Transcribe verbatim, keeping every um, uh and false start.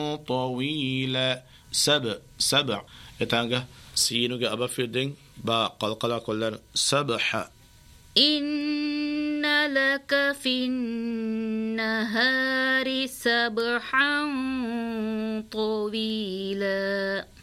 طويلا سبع سبع يتانجا سينوغا أبا فيدين با قلقلا كلنا سبح إن لك في النهار سبحا طويلا